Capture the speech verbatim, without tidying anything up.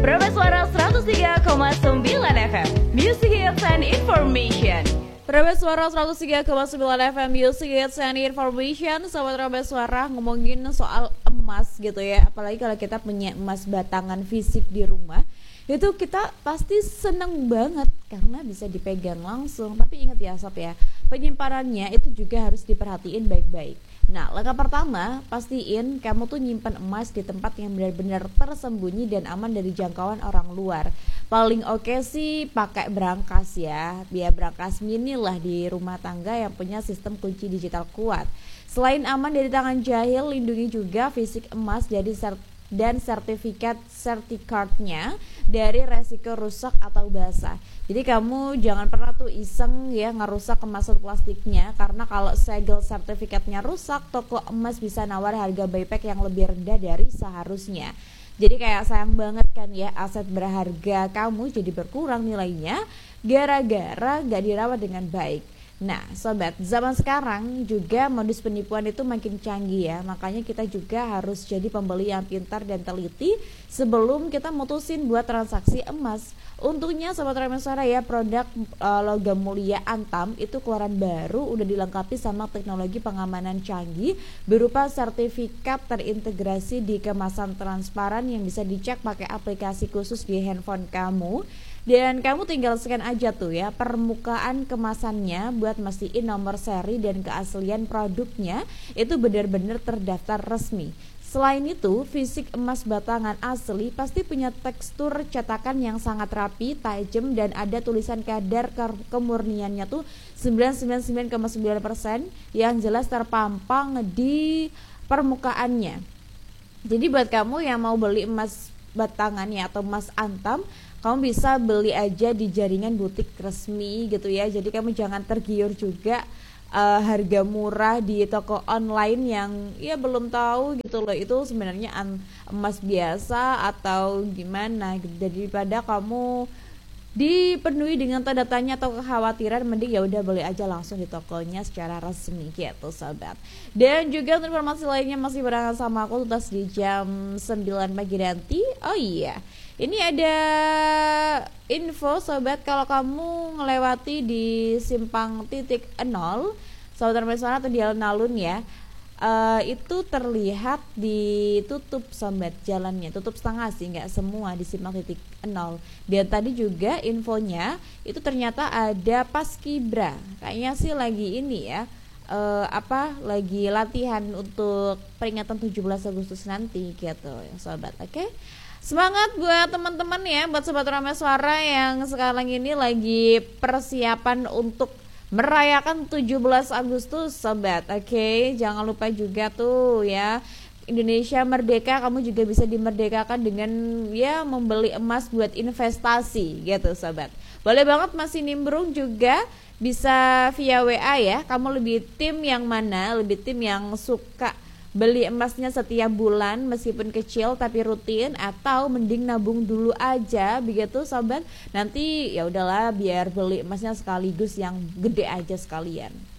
Prabes Suara seratus tiga koma sembilan F M, Music Hits and Information. Prabes Suara seratus tiga koma sembilan F M, Music Hits and Information. Sobat Prabes Suara, ngomongin soal emas gitu ya. Apalagi kalau kita punya emas batangan fisik di rumah, itu kita pasti seneng banget karena bisa dipegang langsung. Tapi ingat ya sob ya, penyimpanannya itu juga harus diperhatiin baik-baik. Nah, langkah pertama, pastiin kamu tuh nyimpan emas di tempat yang benar-benar tersembunyi dan aman dari jangkauan orang luar. Paling oke sih pakai brankas ya, biar brankas mini lah di rumah tangga yang punya sistem kunci digital kuat. Selain aman dari tangan jahil, lindungi juga fisik emas jadi sert- dan sertifikat sertifikatnya dari resiko rusak atau basah. Jadi kamu jangan pernah tuh iseng ya ngerusak kemasan plastiknya, karena kalau segel sertifikatnya rusak, toko emas bisa nawar harga buyback yang lebih rendah dari seharusnya. Jadi kayak sayang banget kan ya, aset berharga kamu jadi berkurang nilainya gara-gara gak dirawat dengan baik. Nah sobat, zaman sekarang juga modus penipuan itu makin canggih ya. Makanya kita juga harus jadi pembeli yang pintar dan teliti sebelum kita mutusin buat transaksi emas. Untungnya sobat Rameswara ya, produk uh, logam mulia Antam itu keluaran baru udah dilengkapi sama teknologi pengamanan canggih berupa sertifikat terintegrasi di kemasan transparan yang bisa dicek pakai aplikasi khusus di handphone kamu. Dan kamu tinggal scan aja tuh ya permukaan kemasannya buat mastiin nomor seri dan keaslian produknya itu benar-benar terdaftar resmi. Selain itu, fisik emas batangan asli pasti punya tekstur cetakan yang sangat rapi, tajam, dan ada tulisan kadar ke- kemurniannya tuh sembilan puluh sembilan koma sembilan koma sembilan persen yang jelas terpampang di permukaannya. Jadi buat kamu yang mau beli emas batangannya atau emas Antam, kamu bisa beli aja di jaringan butik resmi gitu ya. Jadi kamu jangan tergiur juga uh, harga murah di toko online yang ya belum tahu gitu loh itu sebenarnya emas biasa atau gimana gitu. Daripada kamu dipenuhi dengan tanda tanya atau kekhawatiran, mending ya udah beli aja langsung di tokonya secara resmi gitu sobat. Dan juga untuk informasi lainnya masih barengan sama aku tuntas di jam sembilan pagi nanti. Oh iya, ini ada info sobat, kalau kamu ngelewati di simpang titik nol sobat Rameswara atau di alun-alun ya, Uh, itu terlihat ditutup sobat jalannya, tutup setengah sih, nggak semua di simpang titik nol. Dan tadi juga infonya itu ternyata ada paskibra, kayaknya sih lagi ini ya, uh, apa lagi latihan untuk peringatan tujuh belas Agustus nanti gitu ya sobat. Oke, okay? Semangat buat teman-teman ya, buat sobat Rameswara yang sekarang ini lagi persiapan untuk merayakan tujuh belas Agustus sobat. Oke, okay, jangan lupa juga tuh ya, Indonesia merdeka, kamu juga bisa dimerdekakan dengan ya membeli emas buat investasi gitu sobat. Boleh banget masih nimbrung juga, bisa via W A ya. Kamu lebih tim yang mana? Lebih tim yang suka beli emasnya setiap bulan meskipun kecil tapi rutin, atau mending nabung dulu aja begitu sobat. Nanti ya udahlah biar beli emasnya sekaligus yang gede aja sekalian.